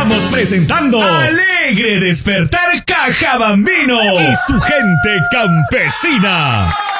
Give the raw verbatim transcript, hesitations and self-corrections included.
Estamos presentando Alegre Despertar Cajabambino y su gente campesina.